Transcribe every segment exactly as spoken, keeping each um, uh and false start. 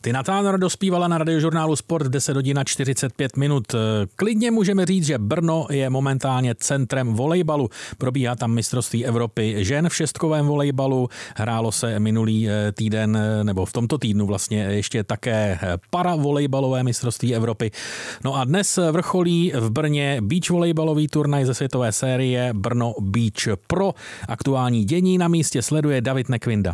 Tina Turner dospívala na Radiožurnálu Sport deset hodin a čtyřicet pět minut. Klidně můžeme říct, že Brno je momentálně centrem volejbalu. Probíhá tam mistrovství Evropy žen v šestkovém volejbalu. Hrálo se minulý týden, nebo v tomto týdnu vlastně ještě také paravolejbalové mistrovství Evropy. No a dnes vrcholí v Brně beach volejbalový turnaj ze světové série Brno Beach Pro. Aktuální dění na místě sleduje David Nekvinda.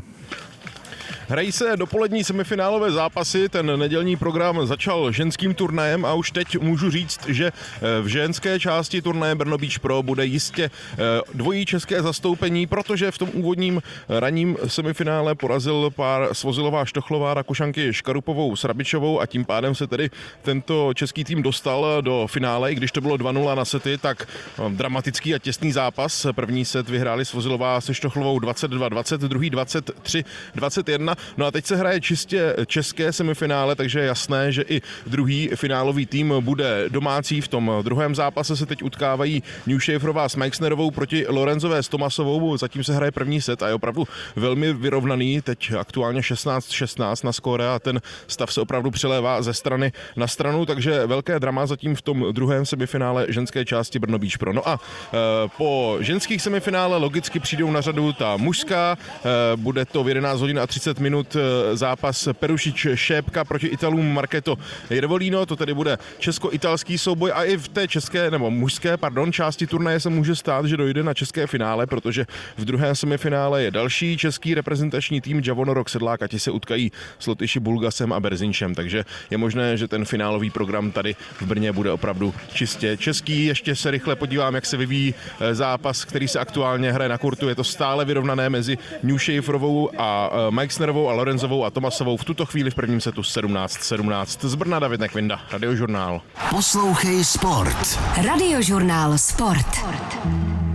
Hrají se dopolední semifinálové zápasy, ten nedělní program začal ženským turnajem a už teď můžu říct, že v ženské části turnaje Brno Beach Pro bude jistě dvojí české zastoupení, protože v tom úvodním ranním semifinále porazil pár Svozilová Štochlová Rakušanky Škarupovou s Rabičovou a tím pádem se tedy tento český tým dostal do finále. I když to bylo dva nula na sety, tak dramatický a těsný zápas. První set vyhráli Svozilová se Štochlovou dvacet dva dvacet, druhý dvacet tři dvacet jedna. No a teď se hraje čistě české semifinále, takže je jasné, že i druhý finálový tým bude domácí. V tom druhém zápase se teď utkávají Newshaferová s Meixnerovou proti Lorenzové s Tomasovou. Zatím se hraje první set a je opravdu velmi vyrovnaný. Teď aktuálně šestnáct šestnáct na skóre a ten stav se opravdu přelévá ze strany na stranu, takže velké drama zatím v tom druhém semifinále ženské části Brno Beach Pro. No a e, po ženských semifinále logicky přijdou na řadu ta mužská. E, bude to v jedenáct hodin a třicet minut zápas Perušič Šépka proti Italům Marketo Jervolino. To tedy bude česko-italský souboj a i v té české, nebo mužské, pardon, části turnaje se může stát, že dojde na české finále, protože v druhém semifinále je další český reprezentační tým Javono Rok Sedlák a ti se utkají s Lotyši Bulgasem a Berzinčem, takže je možné, že ten finálový program tady v Brně bude opravdu čistě český. Ještě se rychle podívám, jak se vyvíjí zápas, který se aktuálně hraje na kurtu. Je to stále vyrovnané mezi Newshaferovou a Meixnerovou a Lorenzovou a Tomasovou v tuto chvíli v prvním setu sedmnáct sedmnáct. Z Brna David Nekvinda, Radiožurnál. Poslouchej Sport. Radiožurnál Sport.